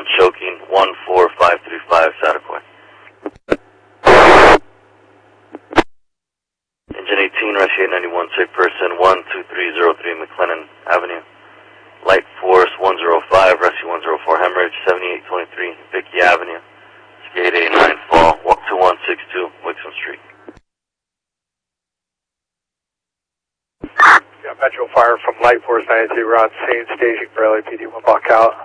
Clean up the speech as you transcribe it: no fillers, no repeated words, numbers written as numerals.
choking, 14535 Satakoy. Engine 18, Rush 891, sick person, 12303 McLennan Avenue. Light force 105, Rescue 104, hemorrhage, 7823 Vicky Avenue. Skate 89, fall, walk 2162, Wixom Street. Yeah, Metro Fire from Light Force 92, we're on scene, staging for LAPD, 1 block out.